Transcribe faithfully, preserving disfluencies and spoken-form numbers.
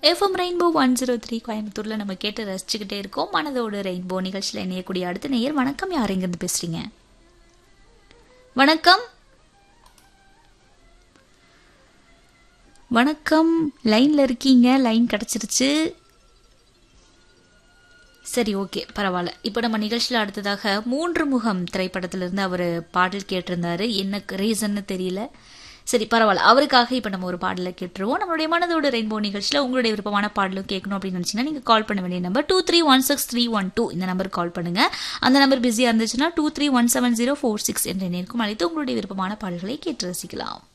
FM rainbow one zero three கோயம்புத்தூர்ல நம்ம கேட்டு ரசிச்சுக்கிட்டே இருக்கோம். மனதோடு ரெயின்போ நிகழ்ச்சியில் இணையக்கூடிய அடுத்த நேயர். வணக்கம், யார் எங்கிருந்து பேசுறீங்க? வணக்கம் வணக்கம் லைன்ல இருக்கீங்க, லைன் கிடைச்சிருச்சு. சரி, ஓகே, பரவாயில்ல. இப்போ நம்ம நிகழ்ச்சியில் அடுத்ததாக மூன்று முகம் திரைப்படத்திலிருந்து அவர் பாடல் கேட்டிருந்தாரு. என்ன ரீசன்னு தெரியல. சரி, பரவாயில்ல, அவருக்காக இப்போ நம்ம ஒரு பாடலை கேட்டுருவோம். நம்மளுடைய மனதோடு ரெயின்போ நிகழ்ச்சியில் உங்களுடைய விருப்பமான பாடலும் கேட்கணும் அப்படின்னு நினச்சிங்கன்னா நீங்கள் கால் பண்ண வேண்டிய number two three one six three one two இந்த நம்பருக்கு கால் பண்ணுங்க. அந்த நம்பர் பிஸியாக இருந்துச்சுன்னா two three one seven zero four six என்ற நேருக்கும் அழைத்து உங்களுடைய விருப்பமான பாடல்களை கேட்டு ரசிக்கலாம்.